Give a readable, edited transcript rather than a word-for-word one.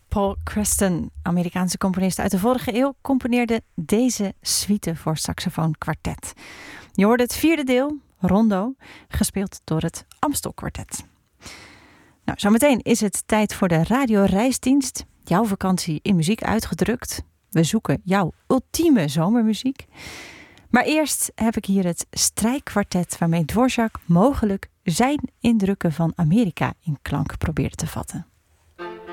Paul Creston, Amerikaanse componist uit de vorige eeuw, componeerde deze suite voor saxofoon kwartet. Je hoorde het vierde deel, Rondo, gespeeld door het Amstel Kwartet. Nou, zometeen is het tijd voor de radioreisdienst. Jouw vakantie in muziek uitgedrukt. We zoeken jouw ultieme zomermuziek. Maar eerst heb ik hier het strijkkwartet waarmee Dvorak mogelijk zijn indrukken van Amerika in klank probeerde te vatten.